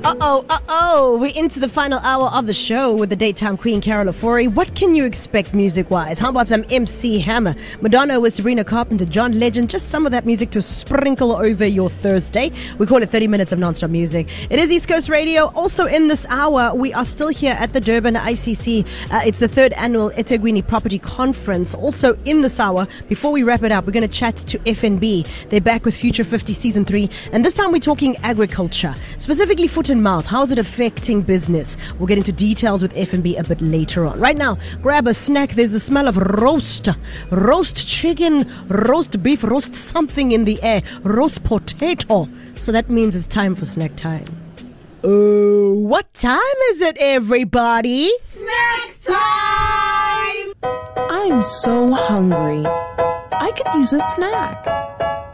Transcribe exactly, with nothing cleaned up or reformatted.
Uh-oh, uh-oh. We're into the final hour of the show with the daytime queen, Carol Ofori. What can you expect music-wise? How about some M C Hammer? Madonna with Sabrina Carpenter, John Legend, just some of that music to sprinkle over your Thursday. We call it thirty minutes of non-stop music. It is East Coast Radio. Also in this hour, we are still here at the Durban I C C. Uh, it's the third annual eThekwini Property Conference. Also in this hour, before we wrap it up, we're going to chat to F N B. They're back with Future fifty Season three. And this time we're talking agriculture, specifically foot and mouth. How is it affecting business? We'll get into details with F N B a bit later on. Right now, grab a snack. There's the smell of roast. Roast chicken, roast beef, roast something in the air. Roast potato. So that means it's time for snack time. Oh, what time is it, everybody? Snack time! I'm so hungry. I could use a snack.